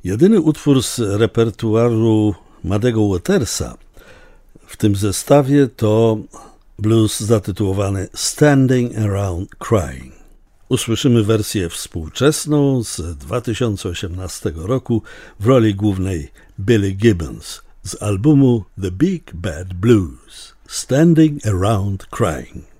Jedyny utwór z repertuaru Muddego Watersa w tym zestawie to blues zatytułowany Standing Around Crying. Usłyszymy wersję współczesną z 2018 roku w roli głównej Billy Gibbons z albumu The Big Bad Blues, Standing Around Crying.